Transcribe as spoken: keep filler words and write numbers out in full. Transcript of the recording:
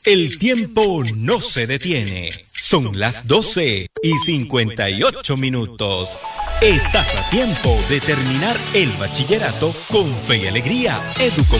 El tiempo no se detiene. Son las doce y cincuenta y ocho minutos. Estás a tiempo de terminar el bachillerato con fe y alegría. Educom